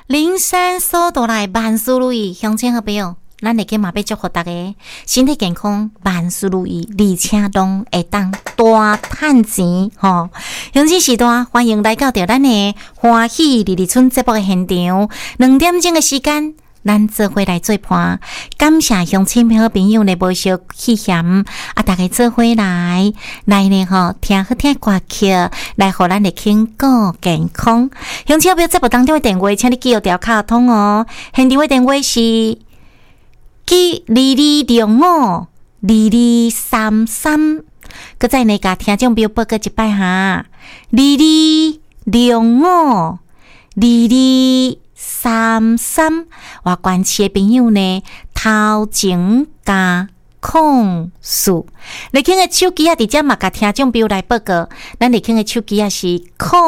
灵山所到来万事如意，乡亲好朋友，咱来今嘛要祝福大家身体健康，万事如意，而且拢会当大赚钱吼。乡亲时段，欢迎来到咱的欢喜日日村节目的现场，2点钟的时间。咱做伙来做伴，感谢乡亲好朋友的无少气嫌大家做伙来呢吼，听好听歌曲，来互咱的轻顾健康。乡亲朋友节目当中的电话，请你记录条卡通哦。现场的电话是22052233，搁再呢甲听众朋友报告一摆哈，22052233。我关切的朋友呢，头前加控诉，你听的手机直接嘛，甲听众朋友来报告，咱你听的手机是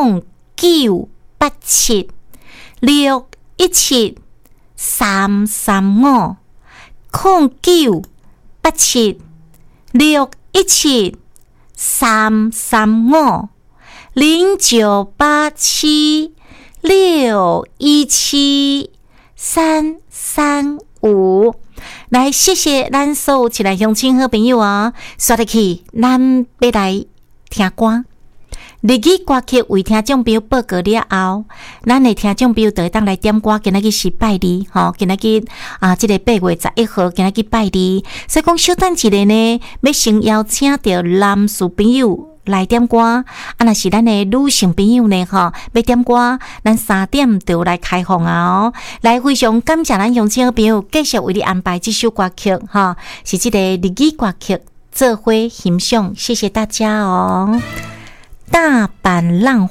0987617335。0987617335 0987617335。来，谢谢咱所有起来乡亲好朋友啊！刷得去，咱要来听歌。日语歌曲为听众朋友报告了后，咱的听众朋友就会当来点歌。今仔日是拜日吼，今仔日这个8月11号，今仔日拜日，所以讲小等一下呢，要先邀请到男士朋友来点歌，若是咱的女性朋友呢吼，要点歌，咱3点就来开放哦。来，非常感谢咱乡亲朋友继续为你安排这首歌曲哈，是这个日语歌曲做伙欣赏，谢谢大家哦。大阪浪